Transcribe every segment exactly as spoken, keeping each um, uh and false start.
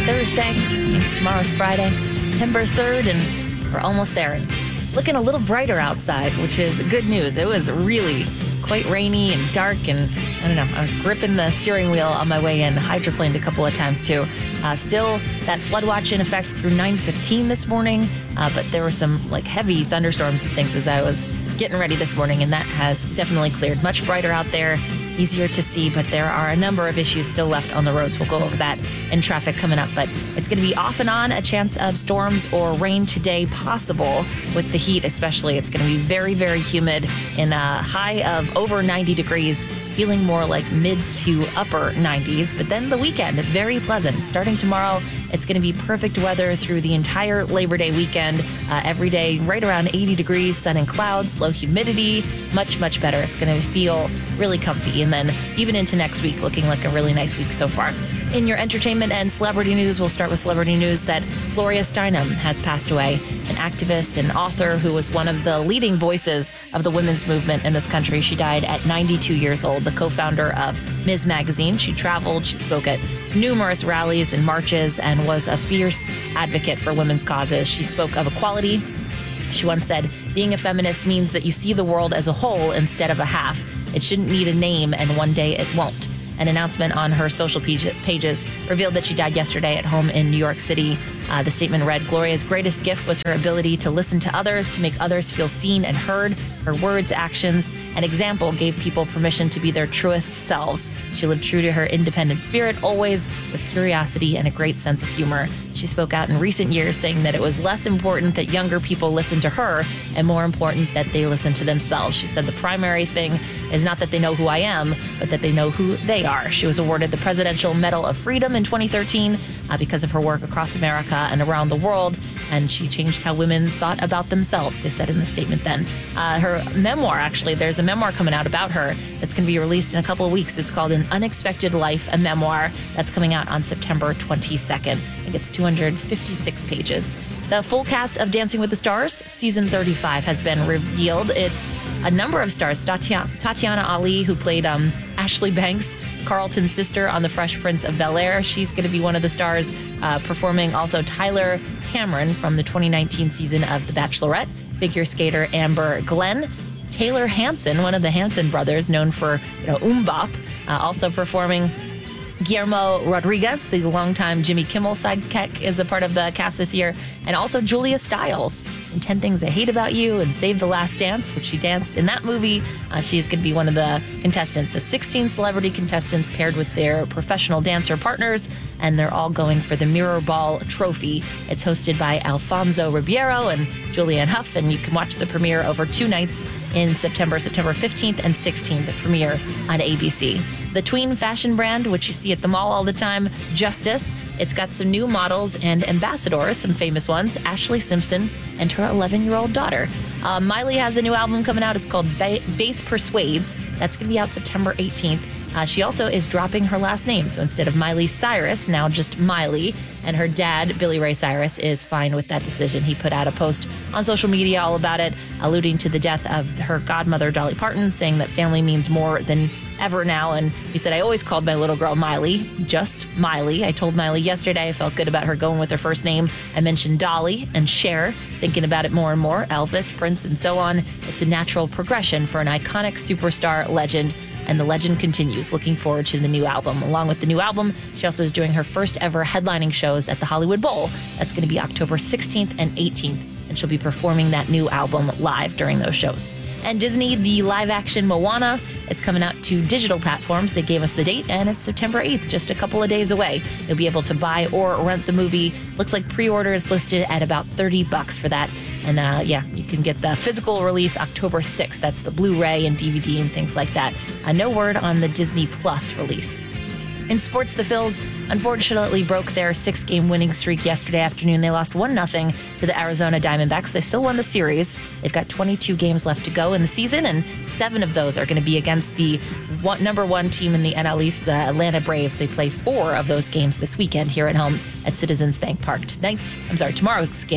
Thursday. Means tomorrow's Friday, September third, and we're almost there. And looking a little brighter outside, which is good news. It was really quite rainy and dark, and I don't know, I was gripping the steering wheel on my way in, hydroplaned a couple of times too. Uh, still that flood watch in effect through nine fifteen this morning, uh, but there were some like heavy thunderstorms and things as I was getting ready this morning, and that has definitely cleared. Much brighter out there, easier to see, but there are a number of issues still left on the roads. We'll go over that in traffic coming up, but it's going to be off and on, a chance of storms or rain today possible with the heat especially. It's going to be very, very humid in a high of over ninety degrees, feeling more like mid to upper nineties, but then the weekend, very pleasant. Starting tomorrow, it's going to be perfect weather through the entire Labor Day weekend. Uh, every day right around eighty degrees, sun and clouds, low humidity, much, much better. It's going to feel really comfy. And then even into next week, looking like a really nice week so far. In your entertainment and celebrity news, we'll start with celebrity news that Gloria Steinem has passed away, an activist and author who was one of the leading voices of the women's movement in this country. She died at ninety-two years old, the co-founder of Ms. Magazine. She traveled, she spoke at numerous rallies and marches, and was a fierce advocate for women's causes. She spoke of equality. She once said, "Being a feminist means that you see the world as a whole instead of a half. It shouldn't need a name, and one day it won't." An announcement on her social pages revealed that she died yesterday at home in New York City. Uh, the statement read, "Gloria's greatest gift was her ability to listen to others, to make others feel seen and heard. Her words, actions, and example gave people permission to be their truest selves. She lived true to her independent spirit, always with curiosity and a great sense of humor." She spoke out in recent years, saying that it was less important that younger people listen to her and more important that they listen to themselves. She said the primary thing is not that they know who I am, but that they know who they are. She was awarded the Presidential Medal of Freedom in twenty thirteen uh, because of her work across America and around the world, and she changed how women thought about themselves, they said in the statement then. Uh, her memoir, actually, there's a memoir coming out about her that's going to be released in a couple of weeks. It's called An Unexpected Life, a memoir that's coming out on September twenty-second. I think it's two hundred fifty-six pages. The full cast of Dancing with the Stars, season thirty-five, has been revealed. It's a number of stars. Tatiana, Tatiana Ali, who played um, Ashley Banks, Carlton's sister on The Fresh Prince of Bel-Air. She's going to be one of the stars, uh, performing also Tyler Cameron from the twenty nineteen season of The Bachelorette, figure skater Amber Glenn, Taylor Hanson, one of the Hanson brothers, known for you know, Umbop, uh, also performing. Guillermo Rodriguez, the longtime Jimmy Kimmel sidekick, is a part of the cast this year. And also Julia Stiles in ten Things I Hate About You and Save the Last Dance, which she danced in that movie. Uh, she's going to be one of the contestants. So sixteen celebrity contestants paired with their professional dancer partners, and they're all going for the Mirror Ball Trophy. It's hosted by Alfonso Ribeiro and Julianne Hough, and you can watch the premiere over two nights in September, September fifteenth and sixteenth, the premiere on A B C. The tween fashion brand, which you see at the mall all the time, Justice, it's got some new models and ambassadors, some famous ones, Ashley Simpson and her eleven-year-old daughter. Uh, Miley has a new album coming out. It's called ba- Bass Persuades. That's going to be out September eighteenth. Uh, she also is dropping her last name. So instead of Miley Cyrus, now just Miley. And her dad, Billy Ray Cyrus, is fine with that decision. He put out a post on social media all about it, alluding to the death of her godmother, Dolly Parton, saying that family means more than ever now. And he said, "I always called my little girl Miley, just Miley. I told Miley yesterday I felt good about her going with her first name. I mentioned Dolly and Cher, thinking about it more and more, Elvis, Prince, and so on. It's a natural progression for an iconic superstar legend." And the legend continues. Looking forward to the new album. Along with the new album, she also is doing her first ever headlining shows at the Hollywood Bowl. That's going to be October sixteenth and eighteenth. And she'll be performing that new album live during those shows. And Disney, the live-action Moana, is coming out to digital platforms. They gave us the date, and it's September eighth, just a couple of days away. You'll be able to buy or rent the movie. Looks like pre-order is listed at about thirty bucks for that. And uh, yeah, you can get the physical release October sixth. That's the Blu-ray and D V D and things like that. Uh, no word on the Disney Plus release. In sports, the Phils unfortunately broke their six-game winning streak yesterday afternoon. They lost one nothing to the Arizona Diamondbacks. They still won the series. They've got twenty-two games left to go in the season, and seven of those are going to be against the one, number one team in the N L East, the Atlanta Braves. They play four of those games this weekend here at home at Citizens Bank Park. Tonight's, I'm sorry, tomorrow's game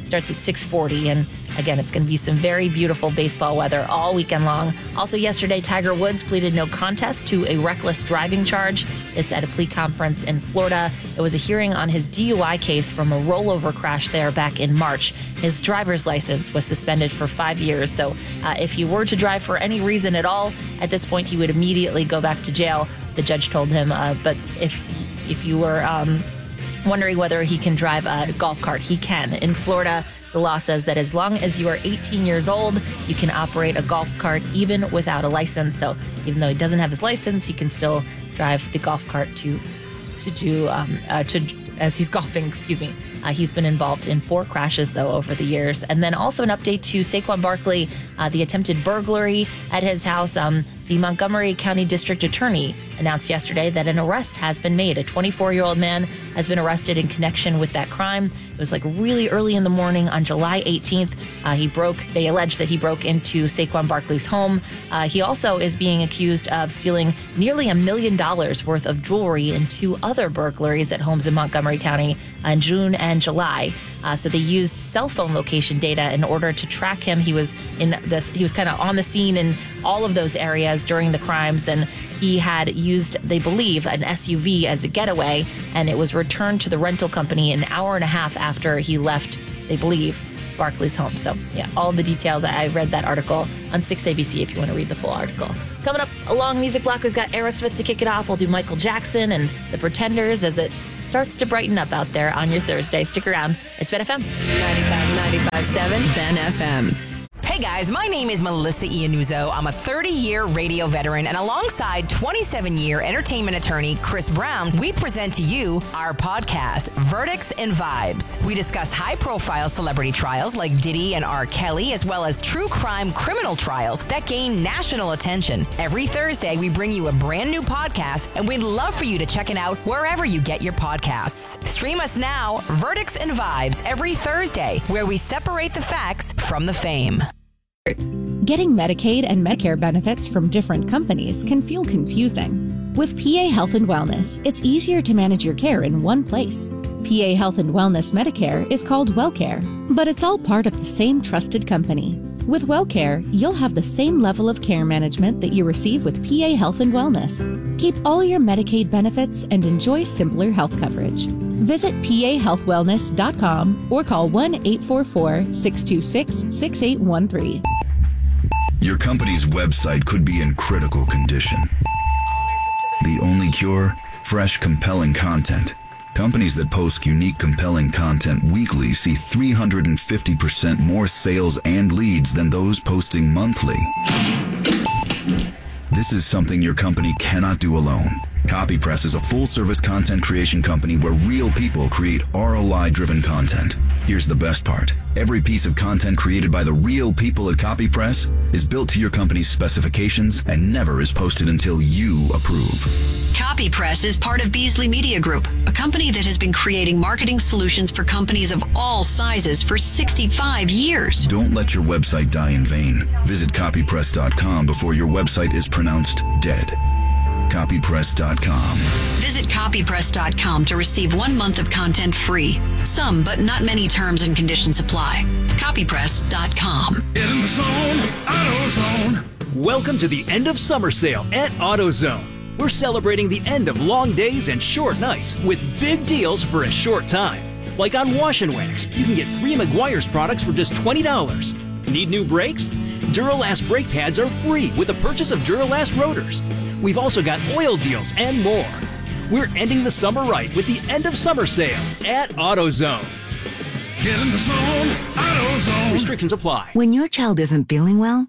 Starts at six forty, and again, it's going to be some very beautiful baseball weather all weekend long. Also yesterday, Tiger Woods pleaded no contest to a reckless driving charge. This at a plea conference in Florida. It was a hearing on his D U I case from a rollover crash there back in March. His driver's license was suspended for five years. So uh, if he were to drive for any reason at all, at this point, he would immediately go back to jail. The judge told him, uh, but if if you were um, wondering whether he can drive a golf cart, he can. In Florida, the law says that as long as you are eighteen years old, you can operate a golf cart even without a license. So even though he doesn't have his license, he can still drive the golf cart to to do um, uh, to as he's golfing. Excuse me. Uh, he's been involved in four crashes, though, over the years. And then also an update to Saquon Barkley, uh, the attempted burglary at his house. Um, the Montgomery County District Attorney announced yesterday that an arrest has been made. A twenty-four-year-old man has been arrested in connection with that crime. It was like really early in the morning on July eighteenth. Uh, he broke, they allege that he broke into Saquon Barkley's home. Uh, he also is being accused of stealing nearly a million dollars worth of jewelry in two other burglaries at homes in Montgomery County in June and July. Uh, so they used cell phone location data in order to track him. He was in this, he was kind of on the scene in all of those areas during the crimes, and he had used, they believe, an S U V as a getaway, and it was returned to the rental company an hour and a half after he left, they believe, Barkley's home. So yeah, all the details. I read that article on six A B C if you want to read the full article. Coming up, a long music block, we've got Aerosmith to kick it off. We'll do Michael Jackson and the Pretenders as it starts to brighten up out there on your Thursday. Stick around. It's Ben F M. ninety-five, ninety-five point seven Ben F M. Hey guys, my name is Melissa Iannuzzo. I'm a thirty-year radio veteran, and alongside twenty-seven-year entertainment attorney Chris Brown, we present to you our podcast, Verdicts and Vibes. We discuss high-profile celebrity trials like Diddy and R. Kelly, as well as true crime criminal trials that gain national attention. Every Thursday, we bring you a brand new podcast, and we'd love for you to check it out wherever you get your podcasts. Stream us now, Verdicts and Vibes, every Thursday, where we separate the facts from the fame. Getting Medicaid and Medicare benefits from different companies can feel confusing. With P A Health and Wellness, it's easier to manage your care in one place. P A Health and Wellness Medicare is called WellCare, but it's all part of the same trusted company. With WellCare, you'll have the same level of care management that you receive with P A Health and Wellness. Keep all your Medicaid benefits and enjoy simpler health coverage. Visit P A health wellness dot com or call one eight four four, six two six, six eight one three. Your company's website could be in critical condition. The only cure? Fresh, compelling content. Companies that post unique, compelling content weekly see three hundred fifty percent more sales and leads than those posting monthly. This is something your company cannot do alone. CopyPress is a full-service content creation company where real people create R O I-driven content. Here's the best part. Every piece of content created by the real people at CopyPress is built to your company's specifications and never is posted until you approve. CopyPress is part of Beasley Media Group, a company that has been creating marketing solutions for companies of all sizes for sixty-five years. Don't let your website die in vain. Visit copypress dot com before your website is pronounced dead. copypress dot com. Visit copypress dot com to receive one month of content free. Some, but not many terms and conditions apply. copypress dot com. Get in the zone, AutoZone. Welcome to the end of summer sale at AutoZone. We're celebrating the end of long days and short nights with big deals for a short time. Like on Wash and Wax, you can get three Meguiar's products for just twenty dollars. Need new brakes? Duralast brake pads are free with the purchase of Duralast rotors. We've also got oil deals and more. We're ending the summer right with the end of summer sale at AutoZone. Get in the zone, AutoZone. Restrictions apply. When your child isn't feeling well,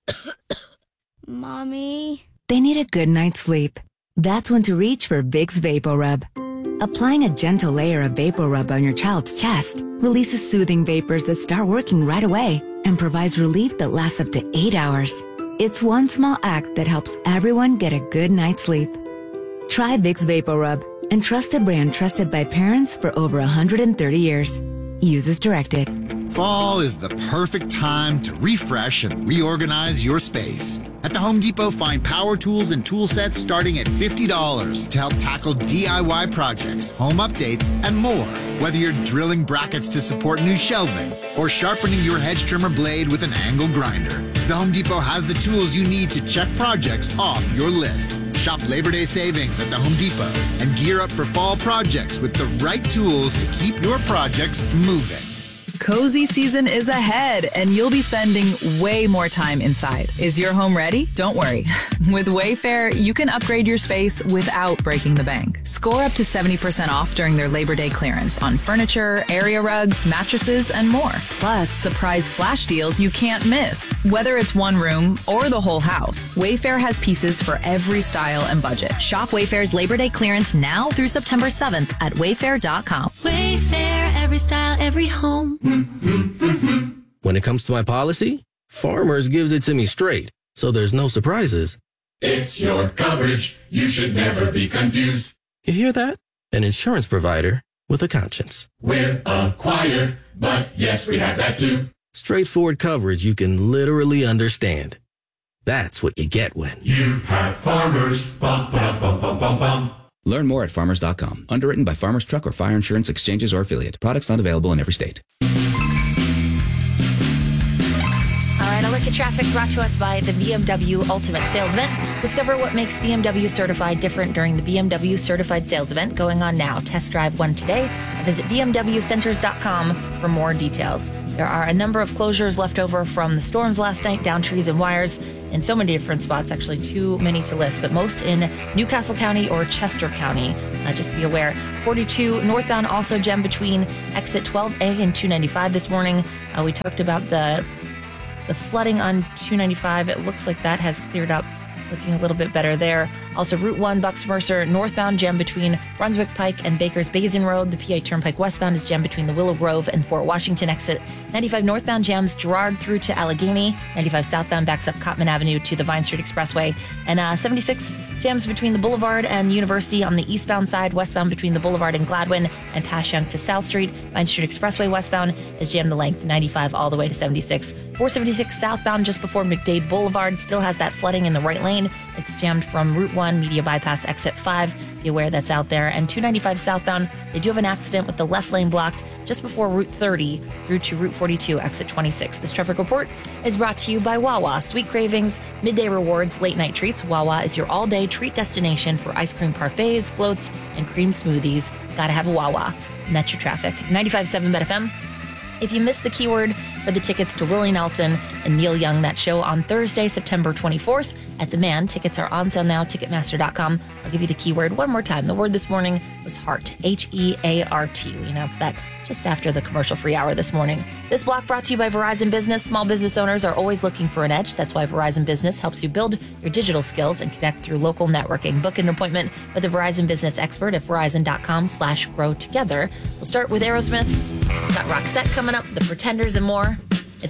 Mommy, they need a good night's sleep. That's when to reach for Vicks VapoRub. Applying a gentle layer of VapoRub on your child's chest releases soothing vapors that start working right away and provides relief that lasts up to eight hours. It's one small act that helps everyone get a good night's sleep. Try Vicks VapoRub and trust a brand trusted by parents for over one hundred thirty years. Use as directed. Fall is the perfect time to refresh and reorganize your space. At the Home Depot, find power tools and tool sets starting at fifty dollars to help tackle D I Y projects, home updates, and more. Whether you're drilling brackets to support new shelving or sharpening your hedge trimmer blade with an angle grinder, the Home Depot has the tools you need to check projects off your list. Shop Labor Day savings at the Home Depot and gear up for fall projects with the right tools to keep your projects moving. Cozy season is ahead, and you'll be spending way more time inside. Is your home ready? Don't worry. With Wayfair, you can upgrade your space without breaking the bank. Score up to seventy percent off during their Labor Day clearance on furniture, area rugs, mattresses, and more. Plus, surprise flash deals you can't miss. Whether it's one room or the whole house, Wayfair has pieces for every style and budget. Shop Wayfair's Labor Day clearance now through September seventh at wayfair dot com. Wayfair, every style, every home. When it comes to my policy, Farmers gives it to me straight, so there's no surprises. It's your coverage. You should never be confused. You hear that? An insurance provider with a conscience. We're a choir, but yes, we have that too. Straightforward coverage you can literally understand. That's what you get when you have Farmers. Bum, bum, bum, bum, bum, bum. Learn more at farmers dot com. Underwritten by Farmers Truck or Fire Insurance Exchanges or Affiliate. Products not available in every state. All right, a look at traffic brought to us by the B M W Ultimate Sales Event. Discover what makes B M W Certified different during the B M W Certified Sales Event going on now. Test drive one today. Visit b m w centers dot com for more details. There are a number of closures left over from the storms last night, down trees and wires in so many different spots, actually too many to list, but most in Newcastle County or Chester County. Uh, just be aware. forty-two northbound also jammed between exit twelve A and two ninety-five this morning. Uh, we talked about the the flooding on two ninety-five. It looks like that has cleared up, looking a little bit better there. Also, Route one, Bucks Mercer, northbound jam between Brunswick Pike and Baker's Basin Road. The P A Turnpike westbound is jammed between the Willow Grove and Fort Washington exit. ninety-five northbound jams Girard through to Allegheny. ninety-five southbound backs up Cottman Avenue to the Vine Street Expressway. And uh, seventy-six jams between the Boulevard and University on the eastbound side. Westbound between the Boulevard and Gladwin and Passyunk to South Street. Vine Street Expressway westbound is jammed the length ninety-five all the way to seventy-six. four seventy-six southbound just before McDade Boulevard still has that flooding in the right lane. It's jammed from Route one, Media Bypass exit five. Be aware that's out there. And two ninety-five southbound, they do have an accident with the left lane blocked just before Route thirty through to Route forty-two, exit twenty-six. This traffic report is brought to you by Wawa. Sweet cravings, midday rewards, late night treats. Wawa is your all-day treat destination for ice cream parfaits, floats, and cream smoothies. Gotta have a Wawa. And that's your traffic. ninety-five point seven B E T F M. If you missed the keyword for the tickets to Willie Nelson and Neil Young, that show on Thursday, September twenty-fourth at the Man. Tickets are on sale now, ticketmaster dot com. I'll give you the keyword one more time. The word this morning was heart, H E A R T. We announced that just after the commercial-free hour this morning. This block brought to you by Verizon Business. Small business owners are always looking for an edge. That's why Verizon Business helps you build your digital skills and connect through local networking. Book an appointment with a Verizon Business expert at verizon dot com slash grow together. We'll start with Aerosmith. Got Roxette coming up, The Pretenders, and more.